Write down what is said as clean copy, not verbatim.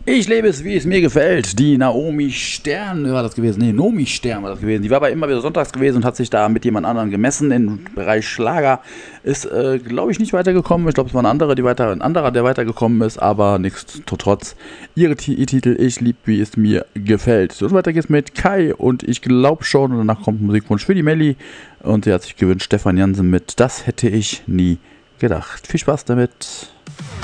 Ich lebe es, wie es mir gefällt. Die Naomi Stern war das gewesen. Nee, Nomi Stern war das gewesen. Die war aber immer wieder sonntags gewesen und hat sich da mit jemand anderem gemessen im Bereich Schlager. Ist, glaube ich, nicht weitergekommen. Ich glaube, es war ein anderer, der weitergekommen ist, aber nichtsdestotrotz. Ihre Titel Ich lieb, wie es mir gefällt. So, weiter geht's mit Kai und ich glaube schon. Und danach kommt Musikwunsch für die Melli. Und sie hat sich gewünscht, Stefan Jansen mit Das hätte ich nie gedacht. Viel Spaß damit.